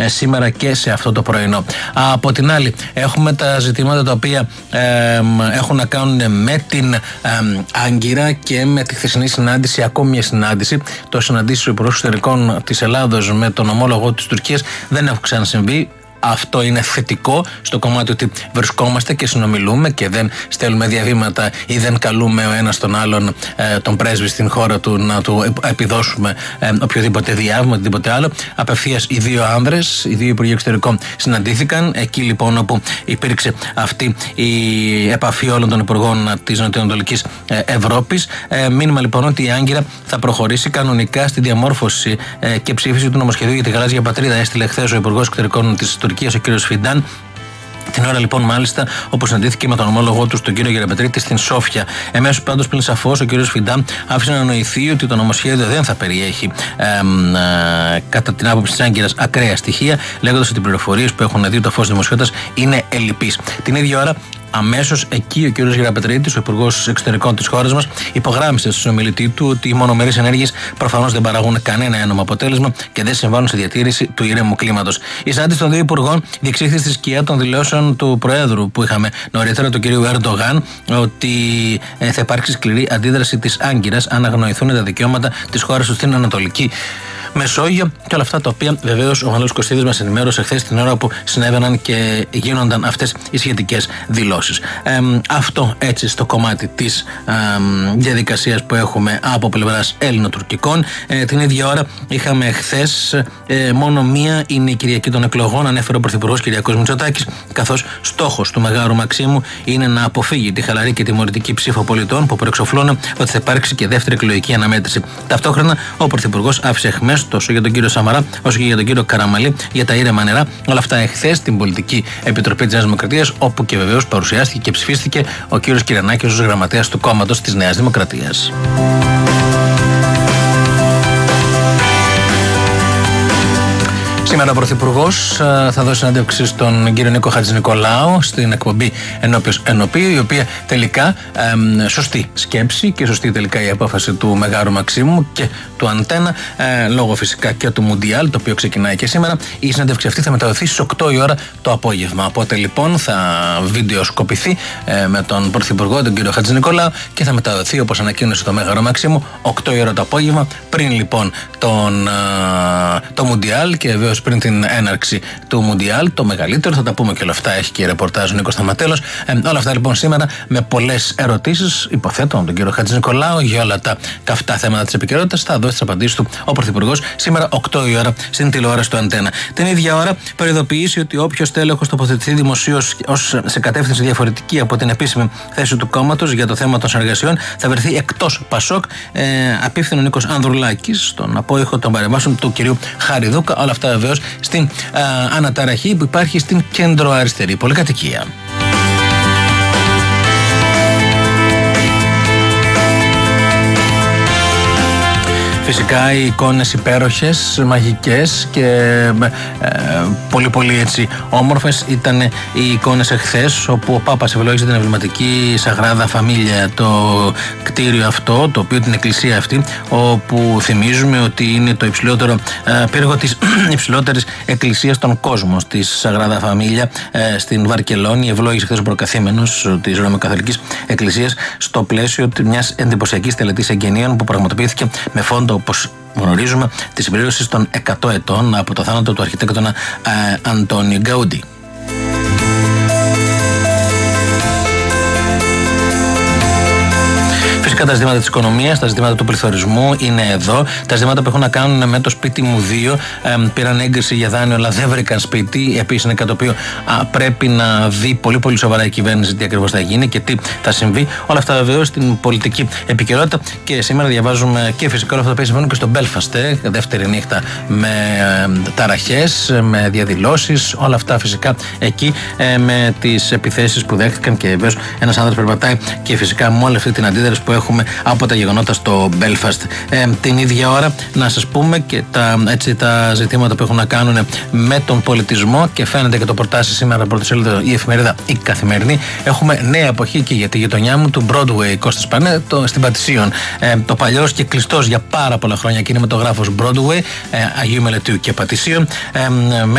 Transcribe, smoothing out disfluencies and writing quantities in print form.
σήμερα και σε αυτό το πρωινό. Από την άλλη, έχουμε τα ζητήματα τα οποία έχουν να κάνουν με την Άγκυρα και με τη χθεσινή συνάντηση, ακόμη μια συνάντηση. Το συναντήσει ο Υπουργός Εξωτερικών της Ελλάδος με τον ομόλογο της Τουρκίας δεν έχουν ξανασυμβεί. Αυτό είναι θετικό στο κομμάτι ότι βρισκόμαστε και συνομιλούμε και δεν στέλνουμε διαβήματα ή δεν καλούμε ο ένας τον άλλον, τον πρέσβη στην χώρα του, να του επιδώσουμε οποιοδήποτε διάβημα, οτιδήποτε άλλο. Απευθείας οι δύο άνδρες, οι δύο υπουργοί εξωτερικών συναντήθηκαν. Εκεί λοιπόν όπου υπήρξε αυτή η επαφή όλων των υπουργών της Νοτιοανατολικής Ευρώπης. Μήνυμα λοιπόν ότι η Άγκυρα θα προχωρήσει κανονικά στη διαμόρφωση και ψήφιση του νομοσχεδίου για τη γαλάζια πατρίδα. Έστειλε χθες ο Υπουργός Εξωτερικών της Τουρκίας, ο κ. Φιντάν. Την ώρα λοιπόν, μάλιστα, όπως συναντήθηκε με τον ομόλογό του, τον κύριο Γεραπετρίτη, στην Σόφια. Εμέσως πάντως, πλην σαφώς, ο κ. Φιντάν άφησε να νοηθεί ότι το νομοσχέδιο δεν θα περιέχει, κατά την άποψη της Άγκυρας, ακραία στοιχεία, λέγοντας ότι οι πληροφορίες που έχουν δει το φως δημοσιότητας είναι ελλειπείς. Την ίδια ώρα, αμέσως εκεί ο κ. Γεραπετρίτης, ο Υπουργός Εξωτερικών της χώρας μας, υπογράμμισε στον συνομιλητή του ότι οι μονομερείς ενέργειες προφανώς δεν παράγουν κανένα ένομο αποτέλεσμα και δεν συμβάλλουν στη διατήρηση του ήρεμου κλίματος. Η συνάντηση των δύο υπουργών διεξήχθη στη σκιά των δηλώσεων του Προέδρου που είχαμε νωρίτερα, του κ. Ερντογάν, ότι θα υπάρξει σκληρή αντίδραση της Άγκυρας αν αγνοηθούν τα δικαιώματα της χώρας του στην Ανατολική Μεσόγειο και όλα αυτά τα οποία βεβαίως ο Μανώλης Κωστίδης μας ενημέρωσε χθες την ώρα που συνέβαιναν και γίνονταν αυτές οι σχετικές δηλώσεις. Αυτό έτσι στο κομμάτι της διαδικασίας που έχουμε από πλευράς Έλληνο-τουρκικών. Την ίδια ώρα είχαμε χθες μόνο μία είναι η Κυριακή των εκλογών, ανέφερε ο Πρωθυπουργός Κυριάκος Μητσοτάκης, καθώς στόχος του Μεγάρου Μαξίμου είναι να αποφύγει τη χαλαρή και τιμωρητική ψήφο πολιτών που προεξοφλούν ότι θα υπάρξει και δεύτερη εκλογική αναμέτρηση. Ταυτόχρονα, ο Πρωθυπουργός άφησε εχμές τόσο για τον κύριο Σαμαρά όσο και για τον κύριο Καραμαλή για τα ήρεμα νερά. Όλα αυτά εχθές στην Πολιτική Επιτροπή της Νέας Δημοκρατίας, όπου και βεβαίως παρουσιάστηκε και ψηφίστηκε ο κύριος Κυρανάκης ως γραμματέας του κόμματος της Νέας Δημοκρατίας. Σήμερα ο Πρωθυπουργός θα δώσει συνέντευξη στον κύριο Νίκο Χατζηνικολάου στην εκπομπή Ενώπιος Ενωπίου, η οποία τελικά σωστή σκέψη και σωστή τελικά η απόφαση του Μεγάρου Μαξίμου και του Αντένα, λόγω φυσικά και του Μουντιάλ, το οποίο ξεκινάει και σήμερα. Η συνέντευξη αυτή θα μεταδοθεί στις 8 η ώρα το απόγευμα. Οπότε λοιπόν θα βιντεοσκοπηθεί με τον Πρωθυπουργό, τον κύριο Χατζηνικολάου, και θα μεταδοθεί όπως ανακοίνωσε το Μέγαρο Μαξίμου 8 η ώρα το απόγευμα, πριν λοιπόν το Μουντιάλ και βεβαίως πριν την έναρξη του Μουντιάλ, το μεγαλύτερο. Θα τα πούμε και όλα αυτά. Έχει και ρεπορτάζ ο Νίκος Σταματέλος. Όλα αυτά λοιπόν σήμερα με πολλές ερωτήσεις, υποθέτω, από τον κύριο Χατζηνικολάου για όλα τα καυτά θέματα της επικαιρότητας. Θα δώσει τις απαντήσεις του ο Πρωθυπουργός σήμερα 8 η ώρα στην τηλεόραση του Αντένα. Την ίδια ώρα προειδοποιήσει ότι όποιος τέλεχος τοποθετηθεί δημοσίως σε κατεύθυνση διαφορετική από την επίσημη θέση του κόμματος για το θέμα των συνεργασιών θα βρεθεί εκτός Πασόκ. Απίφθηνε ο Νίκος Ανδρουλάκης στον απόϊχο των παρεμβάσεων του κυρίου Χαριδούκα. Όλα αυτά βεβαίως στην αναταραχή που υπάρχει στην κέντρο-αριστερή πολυκατοικία. Φυσικά οι εικόνες υπέροχες, μαγικές και πολύ πολύ έτσι όμορφες ήταν οι εικόνες εχθές, όπου ο Πάπας ευλόγησε την εμβληματική Σαγράδα Φαμίλια, το κτίριο αυτό, το οποίο την εκκλησία αυτή, όπου θυμίζουμε ότι είναι το υψηλότερο πύργο της υψηλότερης εκκλησίας στον κόσμο, στη Σαγράδα Φαμίλια στην Βαρκελόνη. Ευλόγησε χθες ο προκαθήμενος της Ρωμαιοκαθολικής Εκκλησίας στο πλαίσιο μιας εντυπωσιακής τελετής εγγενείων που πραγματοποιήθηκε με φόντο, όπως γνωρίζουμε, τη συμπλήρωση των 100 ετών από το θάνατο του αρχιτέκτονα Αντώνιο Γκαούντι. Φυσικά τα ζητήματα της οικονομίας, τα ζητήματα του πληθωρισμού είναι εδώ. Τα ζητήματα που έχουν να κάνουν με το σπίτι μου 2. Πήραν έγκριση για δάνειο, αλλά δεν βρήκαν σπίτι. Επίσης είναι κάτι το οποίο πρέπει να δει πολύ πολύ σοβαρά η κυβέρνηση τι ακριβώς θα γίνει και τι θα συμβεί. Όλα αυτά βεβαίως στην πολιτική επικαιρότητα. Και σήμερα διαβάζουμε και φυσικά όλα αυτά που συμβαίνουν και στο Μπέλφαστ. Δεύτερη νύχτα με ταραχές, με διαδηλώσεις. Όλα αυτά φυσικά εκεί με τις επιθέσεις που δέχτηκαν και βεβαίως ένας άνδρας περπατάει και φυσικά με όλη αυτή την αντίδραση που έχουμε από τα γεγονότα στο Μπέλφαστ. Την ίδια ώρα να σας πούμε και τα ζητήματα που έχουν να κάνουν με τον πολιτισμό, και φαίνεται και το προτάσει σήμερα πρώτη σελίδα η εφημερίδα Η Καθημερινή. Έχουμε νέα εποχή και για τη γειτονιά μου του Broadway, Κώστας Πανέ, στην Πατησίων. Το παλιός και κλειστός για πάρα πολλά χρόνια κινηματογράφος Broadway, Αγίου Μελετίου και Πατησίων.